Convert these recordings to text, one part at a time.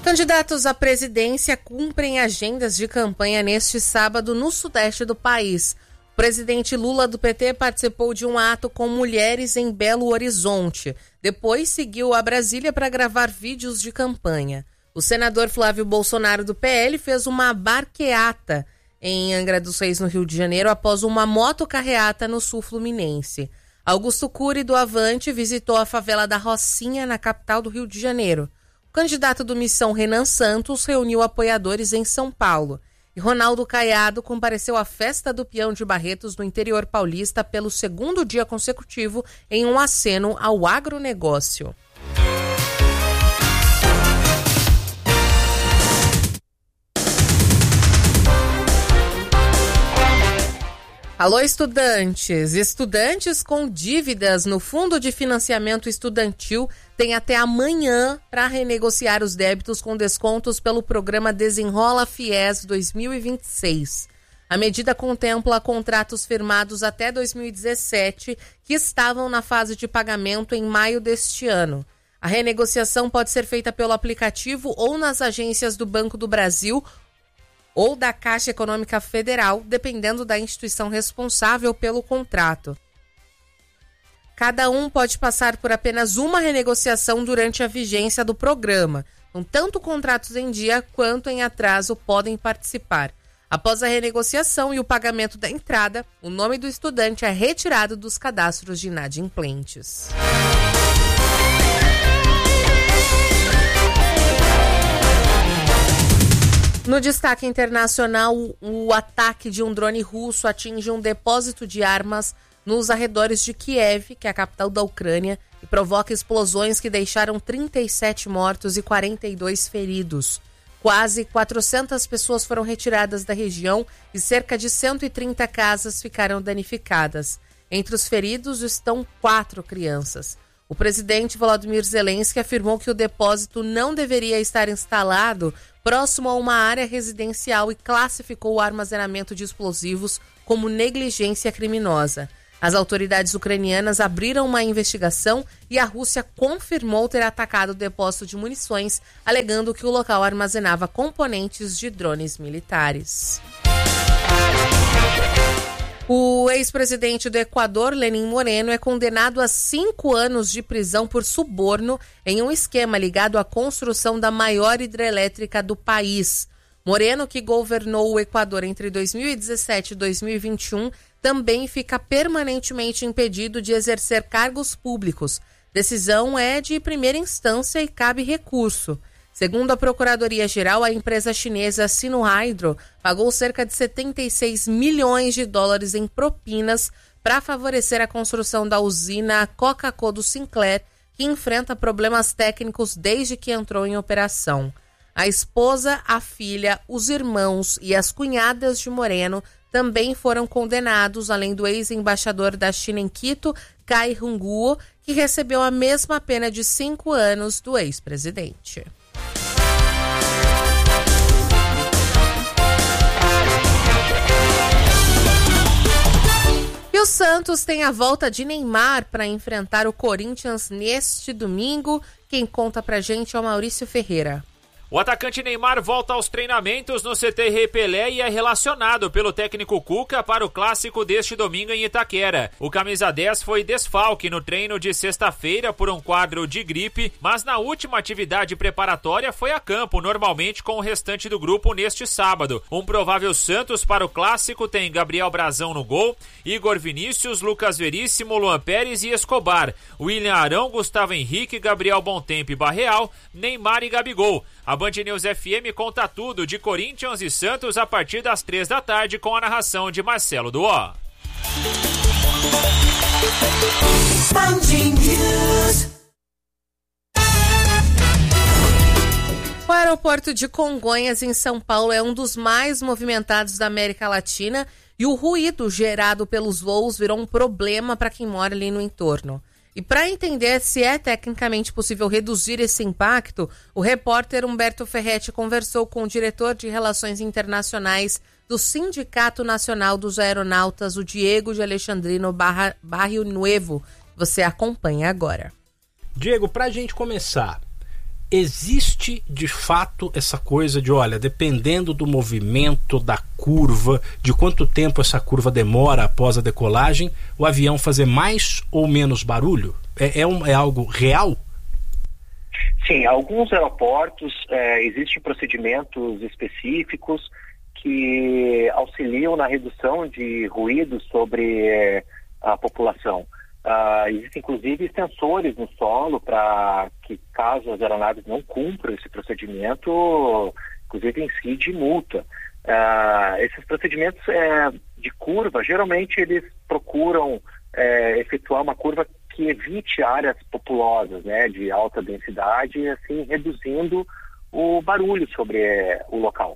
Candidatos à presidência cumprem agendas de campanha neste sábado no sudeste do país. O presidente Lula do PT participou de um ato com mulheres em Belo Horizonte. Depois seguiu a Brasília para gravar vídeos de campanha. O senador Flávio Bolsonaro do PL fez uma barqueata em Angra dos Reis, no Rio de Janeiro, após uma motocarreata no sul fluminense. Augusto Cury do Avante visitou a favela da Rocinha, na capital do Rio de Janeiro. O candidato do Missão, Renan Santos, reuniu apoiadores em São Paulo. E Ronaldo Caiado compareceu à Festa do Peão de Barretos, no interior paulista, pelo segundo dia consecutivo, em um aceno ao agronegócio. Alô, estudantes! Estudantes com dívidas no Fundo de Financiamento Estudantil têm até amanhã para renegociar os débitos com descontos pelo programa Desenrola Fies 2026. A medida contempla contratos firmados até 2017 que estavam na fase de pagamento em maio deste ano. A renegociação pode ser feita pelo aplicativo ou nas agências do Banco do Brasil ou da Caixa Econômica Federal, dependendo da instituição responsável pelo contrato. Cada um pode passar por apenas uma renegociação durante a vigência do programa. Então, tanto contratos em dia quanto em atraso podem participar. Após a renegociação e o pagamento da entrada, o nome do estudante é retirado dos cadastros de inadimplentes. No destaque internacional, o ataque de um drone russo atinge um depósito de armas nos arredores de Kiev, que é a capital da Ucrânia, e provoca explosões que deixaram 37 mortos e 42 feridos. Quase 400 pessoas foram retiradas da região e cerca de 130 casas ficaram danificadas. Entre os feridos estão 4 crianças. O presidente Volodymyr Zelensky afirmou que o depósito não deveria estar instalado próximo a uma área residencial e classificou o armazenamento de explosivos como negligência criminosa. As autoridades ucranianas abriram uma investigação e a Rússia confirmou ter atacado o depósito de munições, alegando que o local armazenava componentes de drones militares. O ex-presidente do Equador, Lenín Moreno, é condenado a 5 anos de prisão por suborno em um esquema ligado à construção da maior hidrelétrica do país. Moreno, que governou o Equador entre 2017 e 2021, também fica permanentemente impedido de exercer cargos públicos. Decisão é de primeira instância e cabe recurso. Segundo a Procuradoria-Geral, a empresa chinesa Sinohydro pagou cerca de 76 milhões de dólares em propinas para favorecer a construção da usina Coca-Cola do Sinclair, que enfrenta problemas técnicos desde que entrou em operação. A esposa, a filha, os irmãos e as cunhadas de Moreno também foram condenados, além do ex-embaixador da China em Quito, Cai Hongguo, que recebeu a mesma pena de 5 anos do ex-presidente. E o Santos tem a volta de Neymar para enfrentar o Corinthians neste domingo. Quem conta pra gente é o Maurício Ferreira. O atacante Neymar volta aos treinamentos no CT Rei Pelé e é relacionado pelo técnico Cuca para o clássico deste domingo em Itaquera. O camisa 10 foi desfalque no treino de sexta-feira por um quadro de gripe, mas na última atividade preparatória foi a campo, normalmente com o restante do grupo neste sábado. Um provável Santos para o clássico tem Gabriel Brazão no gol, Igor Vinícius, Lucas Veríssimo, Luan Pérez e Escobar, William Arão, Gustavo Henrique, Gabriel Bontempo e Barreal, Neymar e Gabigol. A Band News FM conta tudo de Corinthians e Santos a partir das 3 da tarde com a narração de Marcelo Duó. O aeroporto de Congonhas, em São Paulo, é um dos mais movimentados da América Latina e o ruído gerado pelos voos virou um problema para quem mora ali no entorno. E para entender se é tecnicamente possível reduzir esse impacto, o repórter Humberto Ferretti conversou com o diretor de Relações Internacionais do Sindicato Nacional dos Aeronautas, o Diego de Alexandrino Barrio Nuevo. Você acompanha agora. Diego, para a gente começar, existe de fato essa coisa de, olha, dependendo do movimento da curva, de quanto tempo essa curva demora após a decolagem, o avião fazer mais ou menos barulho? É algo real? Sim, alguns aeroportos existem procedimentos específicos que auxiliam na redução de ruído sobre a população. Existem inclusive sensores no solo para que, caso as aeronaves não cumpram esse procedimento, inclusive incide multa. Esses procedimentos de curva, geralmente eles procuram efetuar uma curva que evite áreas populosas, né, de alta densidade, assim reduzindo o barulho sobre o local.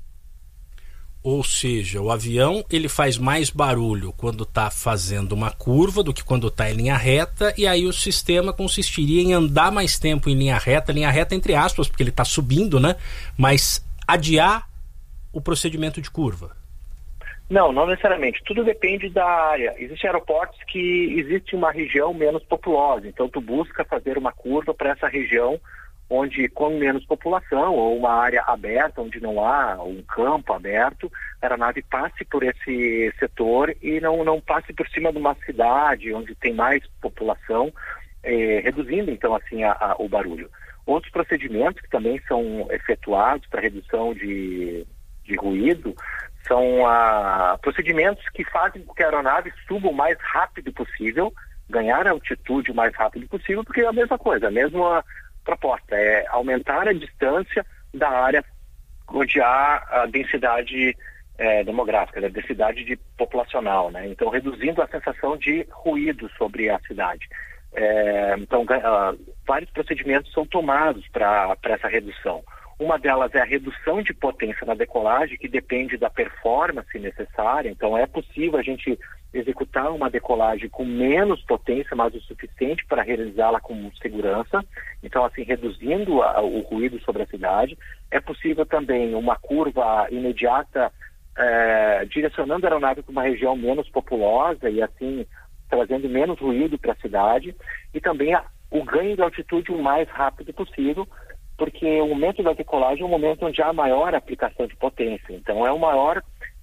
Ou seja, o avião ele faz mais barulho quando está fazendo uma curva do que quando está em linha reta, e aí o sistema consistiria em andar mais tempo em linha reta entre aspas, porque ele está subindo, né? Mas adiar o procedimento de curva. Não necessariamente. Tudo depende da área. Existem aeroportos que existe uma região menos populosa, então tu busca fazer uma curva para essa região onde com menos população, ou uma área aberta onde não há um campo aberto, a aeronave passe por esse setor e não passe por cima de uma cidade onde tem mais população, reduzindo então assim o barulho. Outros procedimentos que também são efetuados para redução de ruído são procedimentos que fazem com que a aeronave suba o mais rápido possível, ganhar a altitude o mais rápido possível, porque é a mesma coisa, a mesma proposta, é aumentar a distância da área onde há a densidade demográfica, a densidade populacional, né? Então, reduzindo a sensação de ruído sobre a cidade. Então, vários procedimentos são tomados para essa redução. Uma delas é a redução de potência na decolagem, que depende da performance necessária. Então, é possível a gente executar uma decolagem com menos potência, mas o suficiente para realizá-la com segurança. Então, assim, reduzindo o ruído sobre a cidade. É possível também uma curva imediata, direcionando a aeronave para uma região menos populosa e, assim, trazendo menos ruído para a cidade. E também o ganho de altitude o mais rápido possível, porque o momento da decolagem é um momento onde há maior aplicação de potência. Então, é o maior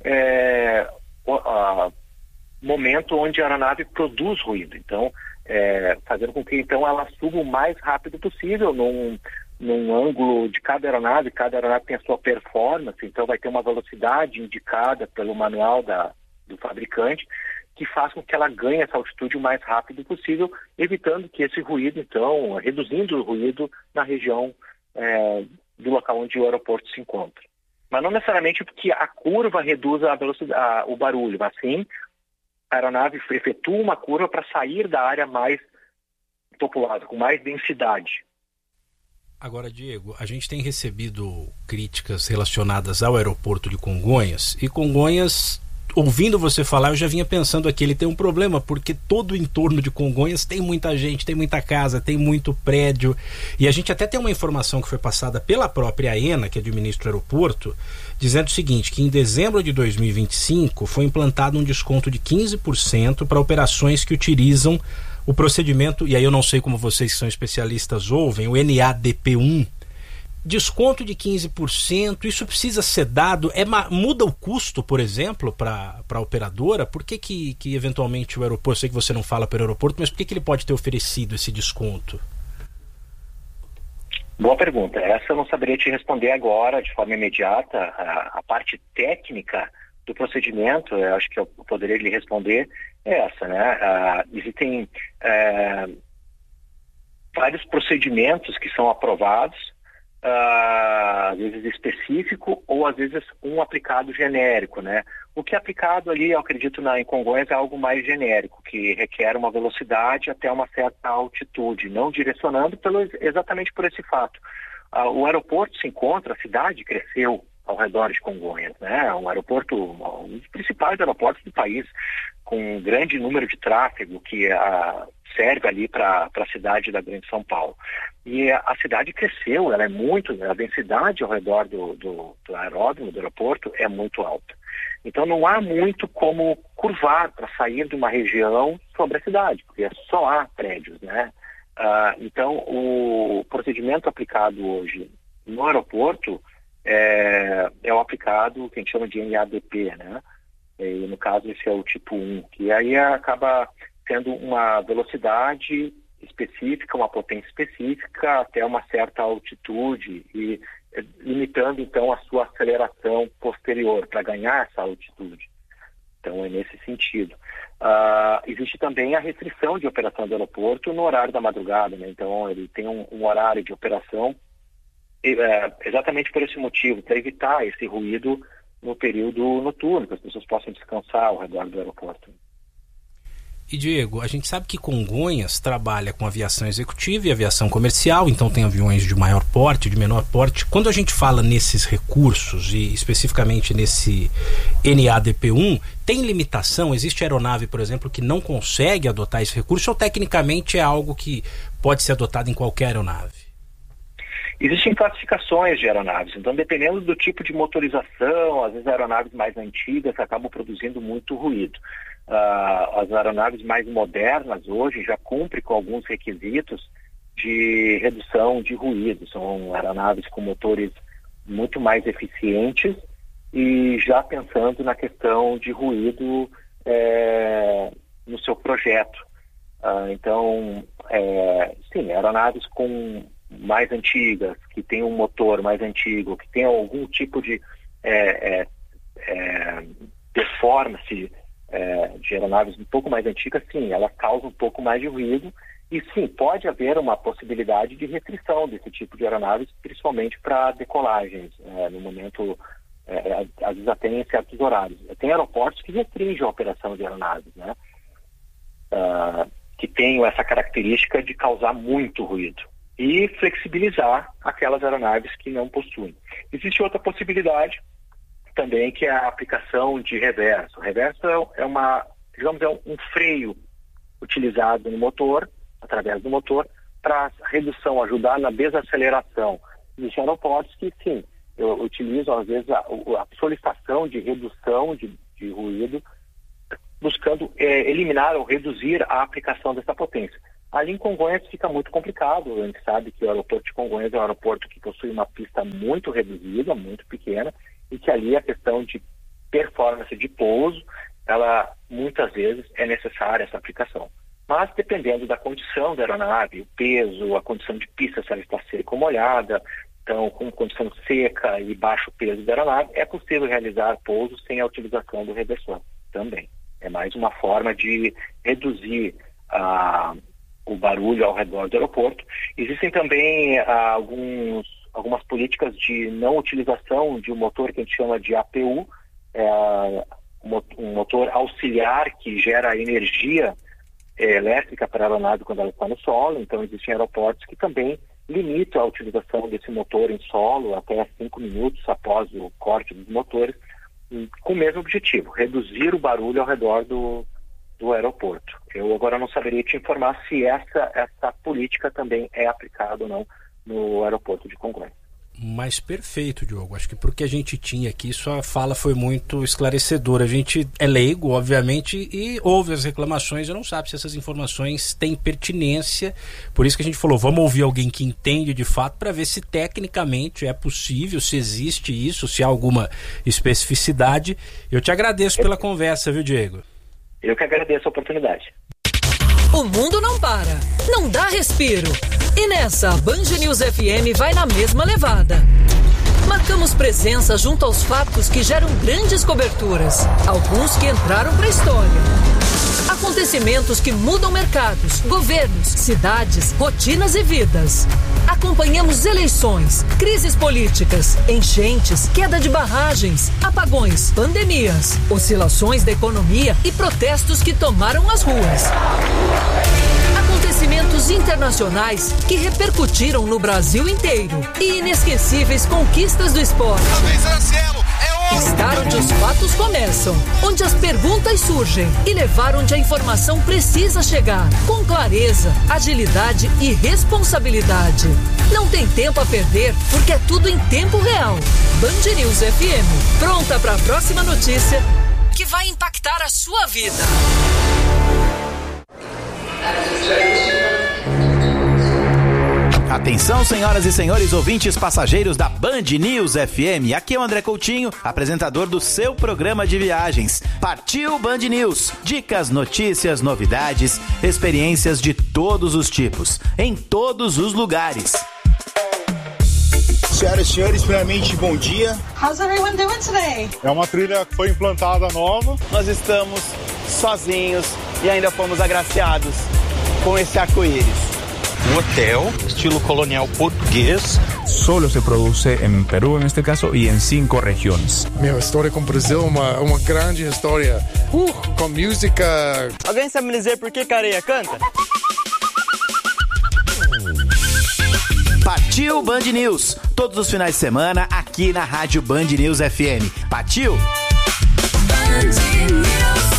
momento onde a aeronave produz ruído. Então, fazendo com que então ela suba o mais rápido possível num ângulo de cada aeronave tem a sua performance, então vai ter uma velocidade indicada pelo manual do fabricante, que faz com que ela ganhe essa altitude o mais rápido possível, evitando que esse ruído, então, reduzindo o ruído na região do local onde o aeroporto se encontra. Mas não necessariamente porque a curva reduz a velocidade, o barulho, mas sim a aeronave efetua uma curva para sair da área mais populosa, com mais densidade. Agora, Diego, a gente tem recebido críticas relacionadas ao aeroporto de Congonhas, e Congonhas, ouvindo você falar, eu já vinha pensando aqui, ele tem um problema, porque todo o entorno de Congonhas tem muita gente, tem muita casa, tem muito prédio, e a gente até tem uma informação que foi passada pela própria AENA, que administra o aeroporto, dizendo o seguinte, que em dezembro de 2025 foi implantado um desconto de 15% para operações que utilizam o procedimento, e aí eu não sei como vocês que são especialistas ouvem, o NADP1, desconto de 15%, isso precisa ser dado, muda o custo, por exemplo, para a operadora? Por que eventualmente o aeroporto, sei que você não fala para o aeroporto, mas por que ele pode ter oferecido esse desconto? Boa pergunta. Essa eu não saberia te responder agora de forma imediata. A parte técnica do procedimento, eu acho que eu poderia lhe responder essa, né? Existem vários procedimentos que são aprovados, às vezes específico ou às vezes um aplicado genérico, né? O que é aplicado ali, eu acredito, em Congonhas é algo mais genérico, que requer uma velocidade até uma certa altitude, não direcionando exatamente por esse fato. O aeroporto se encontra, a cidade cresceu ao redor de Congonhas, né? Um aeroporto, um dos principais aeroportos do país, com um grande número de tráfego que serve ali para a cidade da Grande São Paulo. E a cidade cresceu, ela é a densidade ao redor do aeródromo, do aeroporto, é muito alta. Então não há muito como curvar para sair de uma região sobre a cidade, porque só há prédios, né? Então, o procedimento aplicado hoje no aeroporto é o aplicado que a gente chama de NADP, né? E no caso esse é o tipo 1, que aí acaba tendo uma velocidade específica, uma potência específica até uma certa altitude e limitando então a sua aceleração posterior para ganhar essa altitude. Então é nesse sentido. Existe também a restrição de operação do aeroporto no horário da madrugada, né? Então ele tem um horário de operação exatamente por esse motivo, para evitar esse ruído no período noturno, que as pessoas possam descansar ao redor do aeroporto. E Diego, a gente sabe que Congonhas trabalha com aviação executiva e aviação comercial, então tem aviões de maior porte, de menor porte. Quando a gente fala nesses recursos e especificamente nesse NADP1, tem limitação? Existe aeronave, por exemplo, que não consegue adotar esse recurso ou tecnicamente é algo que pode ser adotado em qualquer aeronave? Existem classificações de aeronaves, então dependendo do tipo de motorização, às vezes aeronaves mais antigas acabam produzindo muito ruído. As aeronaves mais modernas hoje já cumprem com alguns requisitos de redução de ruído. São aeronaves com motores muito mais eficientes e já pensando na questão de ruído no seu projeto. Então, sim, aeronaves mais antigas, que tem um motor mais antigo, que tem algum tipo de performance de aeronaves um pouco mais antigas, sim, elas causam um pouco mais de ruído e sim, pode haver uma possibilidade de restrição desse tipo de aeronaves, principalmente para decolagens, no momento, às vezes até em certos horários. Tem aeroportos que restringem a operação de aeronaves, né? Que tenham essa característica de causar muito ruído e flexibilizar aquelas aeronaves que não possuem. Existe outra possibilidade também, que é a aplicação de reverso. O reverso é um freio utilizado no motor, através do motor, para redução, ajudar na desaceleração. Existem aeroportos que, sim, utilizam, às vezes, a solicitação de redução de ruído, buscando eliminar ou reduzir a aplicação dessa potência. Ali em Congonhas fica muito complicado. A gente sabe que o aeroporto de Congonhas é um aeroporto que possui uma pista muito reduzida, muito pequena, e que ali a questão de performance de pouso, ela muitas vezes é necessária essa aplicação. Mas dependendo da condição da aeronave, o peso, a condição de pista, se ela está seca ou molhada, então com condição seca e baixo peso da aeronave, é possível realizar pousos sem a utilização do reversor também. É mais uma forma de reduzir o barulho ao redor do aeroporto. Existem também algumas políticas de não utilização de um motor que a gente chama de APU, um motor auxiliar que gera energia elétrica para a aeronave quando ela está no solo. Então existem aeroportos que também limitam a utilização desse motor em solo até 5 minutos após o corte dos motores, com o mesmo objetivo, reduzir o barulho ao redor do aeroporto. Eu agora não saberia te informar se essa política também é aplicada ou não no aeroporto de Congonhas. Mas perfeito, Diogo. Acho que porque a gente tinha aqui, sua fala foi muito esclarecedora. A gente é leigo, obviamente, e ouve as reclamações e não sabe se essas informações têm pertinência. Por isso que a gente falou, vamos ouvir alguém que entende de fato para ver se tecnicamente é possível, se existe isso, se há alguma especificidade. Eu te agradeço pela conversa, viu, Diego? Eu que agradeço a oportunidade. O mundo não para, não dá respiro. E nessa, a Band News FM vai na mesma levada. Marcamos presença junto aos fatos que geram grandes coberturas. Alguns que entraram para a história. Acontecimentos que mudam mercados, governos, cidades, rotinas e vidas. Acompanhamos eleições, crises políticas, enchentes, queda de barragens, apagões, pandemias, oscilações da economia e protestos que tomaram as ruas. Acontecimentos internacionais que repercutiram no Brasil inteiro e inesquecíveis conquistas do esporte. Estar onde os fatos começam, onde as perguntas surgem e levar onde a informação precisa chegar, com clareza, agilidade e responsabilidade. Não tem tempo a perder, porque é tudo em tempo real. Band News FM, pronta para a próxima notícia que vai impactar a sua vida. Atenção, senhoras e senhores ouvintes passageiros da Band News FM. Aqui é o André Coutinho, apresentador do seu programa de viagens. Partiu Band News. Dicas, notícias, novidades, experiências de todos os tipos, em todos os lugares. Senhoras e senhores, primeiramente, bom dia. How's everyone doing today? É uma trilha que foi implantada nova. Nós estamos sozinhos e ainda fomos agraciados com esse arco-íris. Um hotel, estilo colonial português. Solo se produce en Perú, en este caso, y en 5 regiones. Minha história com o Brasil é uma grande história. Com música. Alguém sabe me dizer por que Careia canta? Partiu Band News. Todos os finais de semana aqui na Rádio Band News FM. Partiu? Band News.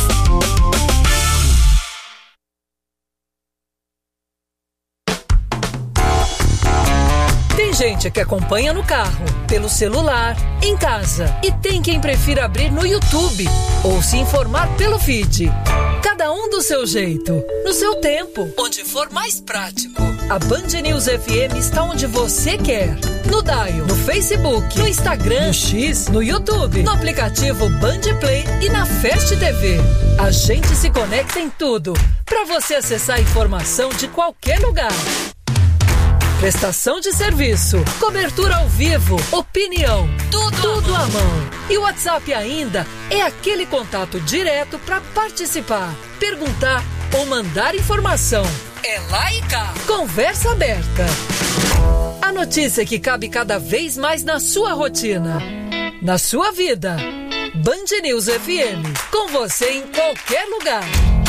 Tem gente que acompanha no carro, pelo celular, em casa. E tem quem prefira abrir no YouTube ou se informar pelo feed. Cada um do seu jeito, no seu tempo, onde for mais prático. A Band News FM está onde você quer. No Dial, no Facebook, no Instagram, no X, no YouTube, no aplicativo Band Play e na Fast TV. A gente se conecta em tudo, para você acessar a informação de qualquer lugar. Prestação de serviço, cobertura ao vivo, opinião, tudo à mão. E o WhatsApp ainda é aquele contato direto para participar, perguntar ou mandar informação. É lá e cá. Conversa aberta. A notícia que cabe cada vez mais na sua rotina, na sua vida. Band News FM, com você em qualquer lugar.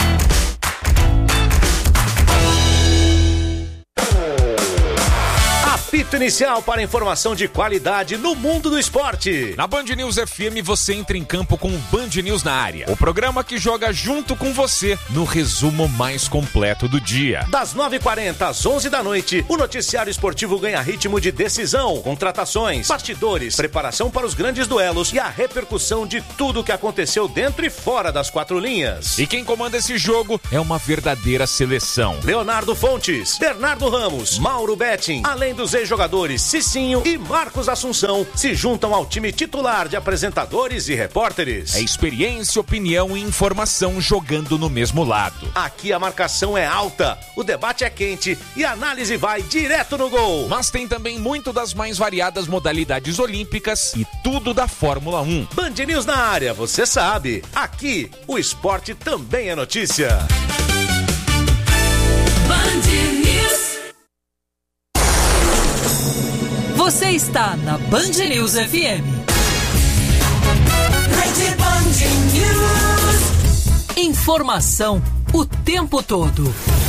Apito inicial para informação de qualidade no mundo do esporte. Na Band News FM você entra em campo com o Band News na área. O programa que joga junto com você no resumo mais completo do dia. Das 9h40 às 11 da noite, o noticiário esportivo ganha ritmo de decisão, contratações, bastidores, preparação para os grandes duelos e a repercussão de tudo o que aconteceu dentro e fora das 4 linhas. E quem comanda esse jogo é uma verdadeira seleção. Leonardo Fontes, Bernardo Ramos, Mauro Betting, além dos ex-jogadores Cicinho e Marcos Assunção se juntam ao time titular de apresentadores e repórteres. É experiência, opinião e informação jogando no mesmo lado. Aqui a marcação é alta, o debate é quente e a análise vai direto no gol. Mas tem também muito das mais variadas modalidades olímpicas e tudo da Fórmula 1. Band News na área, você sabe. Aqui, o esporte também é notícia. Band News. Você está na Band News FM. Band News. Informação o tempo todo.